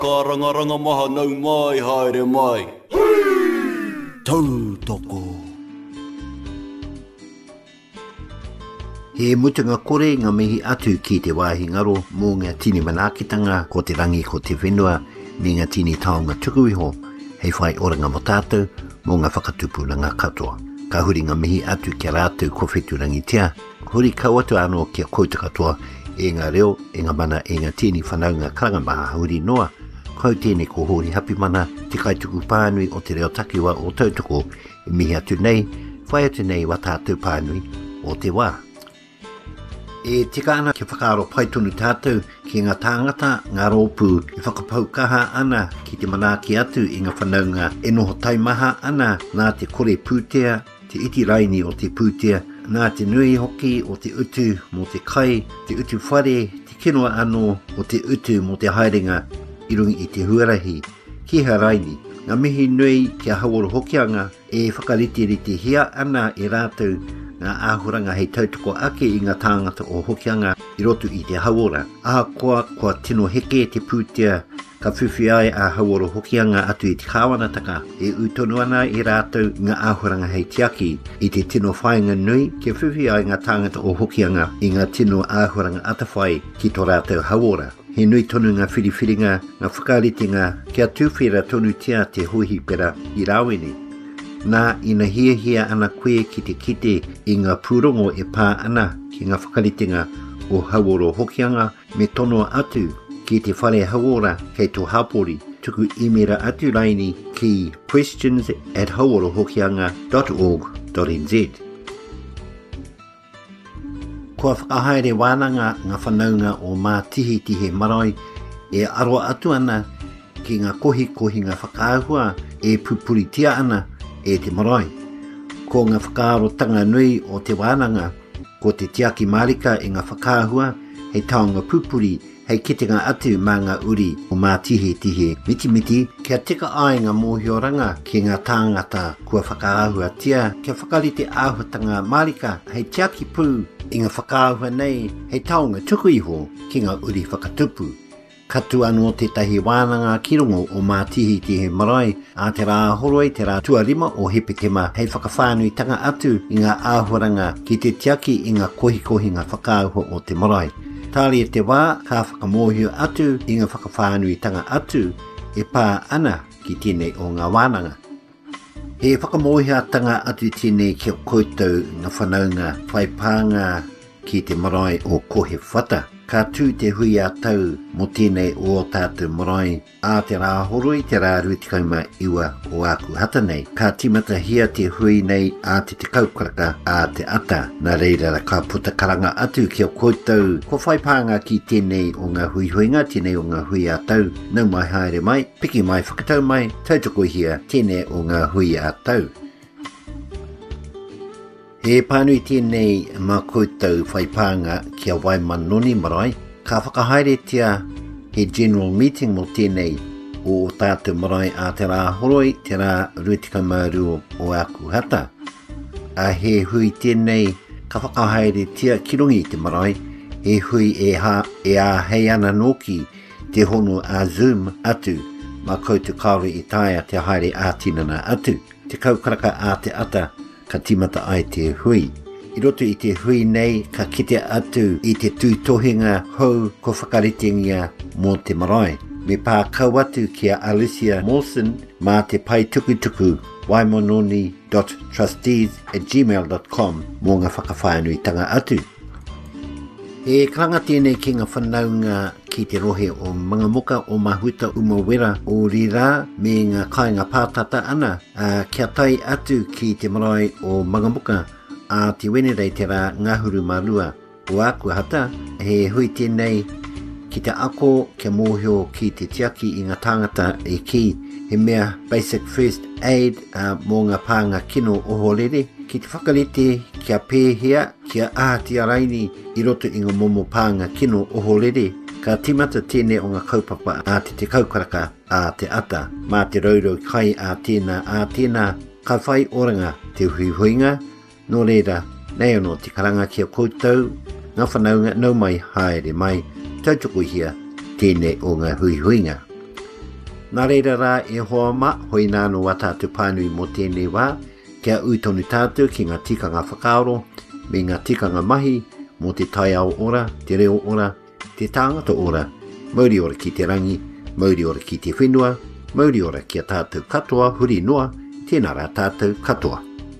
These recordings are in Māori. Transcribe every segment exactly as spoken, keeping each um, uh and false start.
Karangaranga maha nau mai haere mai. Tau toko. He mutunga kore ngā mihi atu ki te wāhi ngaro mō ngā tini manakitanga ko te rangi ko te whenua me ngā tini taonga tukuiho hei whai oranga mo tātou mō ngā whakatupu na ngā katoa. Ka huri ngā mihi atu kia rātou ko whetu rangi tia, huri kau atu anō kia koutu katoa e ngā reo, e ngā mana, e ngā tini whanau ngā karangamaha huri noa, kau tēne ko hori hapi mana, te kaituku pānui o te reo takiwa o tautoko e mihi atu nei, whai atu nei wa tātou pānui o te wā. E tika ana ke whakaaro paitonu tātou ki ngā tāngata, ngā rōpū e whakapau kaha ana ki te manaki atu i ngā whanaunga e noho taimaha ana nā te kore pūtea, te iti raini o te pūtea, nā te nui hoki o te utu mo te kai, te utu whare, te kinoa anō o te utu mo te haerenga i rungi i te huarahi. Ki ha raini, ngā mihi nui kia haworo hokianga e whakariti-riti hia ana e rātou ngā āhuranga hei tautoko ake i ngā tāngata o hokianga i rotu i te hawora. Aha koa kua tino heke te pūtea ka whiwhi ai a haworo hokianga atu i te kāwanataka e utonu ana i rātou ngā āhuranga hei tiaki i te tino whainga nui ke whiwhi ai ngā tāngata o hokianga i ngā tino āhuranga atawhai ki tō rātou hawora. He nui tonu ngā whiriwhiringa, ngā whakaritinga kia tūwhera tonu tia te huhi pera i rāwene. Nā ina hia hia ana koe ki te kite i ngā pūrongo e pā ana ki ngā whakaritinga o haworo hokianga me tono atu ki te whare hawora kei tō hapori tuku imera atu raini ki questions at haworohokianga dot org dot n z. Kua whakahaere wānanga ngā whanaunga o mā tihi tihe marae e aroa atu ana ki ngā kohi kohi ngā whakaahua e pupuritia ana e te marae. Ko ngā whakaaro tanga nui o te wānanga, ko te tiaki marika e ngā whakaahua, hei taonga pupuri, hei kitenga atu mā ngā uri o mā tihe tihe miti miti, kia tika ai ngā mōhioranga ki ngā tāngata kua whakaahua tia, kia whakarite āhutanga marika, hei tiaki pū i ngā whakaahua nei, hei taonga tuku iho ki ngā uri whakatupu. Katu anō te tahi wānanga kirongo o mā tihi tihe marae a te rā horoi te rā tuarima o hepetema hei whakawhānui tanga atu i ngā āhuranga ki te tiaki i ngā kohi kohi ngā whakāuho o te marae. Tāri e te wā ka whakamohio atu i ngā whakawhānui tanga atu e pā ana ki tēnei o ngā wānanga. He whakamohia tanga atu tēnei kia koutou ngā whanaunga whaipānga ki te marae o kohe whata. Ka tū te hui a tau mo tēnei o tātou marae a te rā horoi te rā ruitikauma iwa o aku hata nei. Ka timata hia te hui nei a te te kaukaraka a te ata. Nā reira ka puta karanga atu kia koutou. Ko whaipānga ki tēnei o ngā hui huinga, tēnei o ngā hui a tau. Nau mai haere mai, piki mai whakatau mai, tautoko hia tēnei o ngā hui a tau. He pānui tēnei mā koutou whaipānga kia waimanoni marae, ka whakahaere tia he general meeting mo tēnei o tātou marae a te rā horoi, te rā ruitikamaru o aku hata. A he hui tēnei ka whakahaere tia kirongi te marae, he hui e, ha, e a hei ana noki te hono a Zoom atu, mā koutou kaore i taia te haere a tinana atu, te kaukaraka a te ata, ka timata ai te hui. I roto i te hui nei, ka kite atu i te tūtohinga hou ko whakaritingia mō te marae. Me pā kau atu kia Alicia Mawson mā te pai tuku tuku waimanoni dot trustees at gmail dot com mō ngā whakawhānui tanga atu. E karanga tēnei ki ngā whanaunga ki te rohe o Mangamuka o Mahuta Umawera o Rira me ngā kāinga pātata ana a kia tai atu ki te marae o Mangamuka a te wenerei te rā ngahuru marua o aku hata he hui tēnei ki te ako kia mōhio ki te tiaki i ngā tāngata e ki he mea basic first aid a mō ngā pānga kino o horere ki te whakarite kia pēhea kia ātia raini i roto i ngā momo pānga kino o horere. Ka timata tēnei o ngā kaupapa a te te kaukaraka a te ata, mā te raurau kai a tēnā a tēnā, ka whai oranga te hui huinga, nō reira, nei anō te karanga kia koutou, ngā whanaunga nau mai haere mai, tautoko hia tēnei o ngā hui huinga. Nā reira rā e hoa ma hoi nāno wa tātou pānui mō tēnei wā, kia ui tonu tātou ki ngā tikanga whakaaro, me ngā tikanga mahi, mō te tai au ora, te reo ora, te tāngata ora, mauri ora ki te rangi, mauri ora ki te whenua, mauri ora ki a tātou katoa, huri noa, tēnā rā tātou katoa.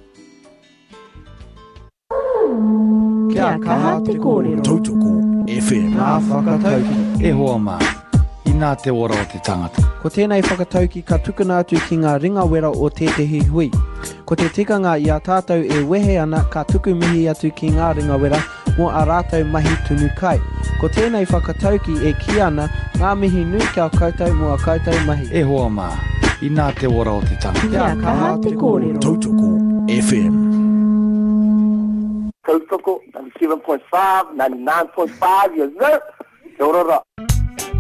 Kia kaha te kōrero. Tautoko F M. Nā whakatauki. E hoa mā, i nā te ora o te tangata. Ko tēnei whakatauki ka tukuna atu ki ngā ringa wera o tētehi hui. Ko te tikanga i a tātou e wehe ana ka tuku mihi atu ki ngā ringa wera mō a rātou mahi tunu kai. Ko tēnei whakatauki e ki ana ngā mihi nui kia koutou mō a koutou mahi. E hoa mā, i nā te ora o te tangata. Kia kaha te kōrero. Tautoko F M. Tautoko ninety-seven point five, ninety-nine point five, yes sir. Kia ora.